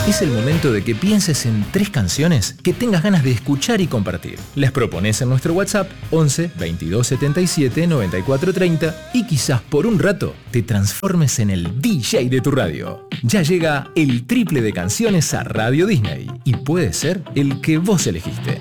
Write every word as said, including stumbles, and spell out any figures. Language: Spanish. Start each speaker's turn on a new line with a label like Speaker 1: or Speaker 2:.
Speaker 1: Es el momento de que pienses en tres canciones que tengas ganas de escuchar y compartir. Las propones en nuestro WhatsApp once veintidós setenta y siete noventa y cuatro treinta y quizás por un rato te transformes en el D J de tu radio. Ya llega el triple de canciones a Radio Disney y puede ser el que vos elegiste.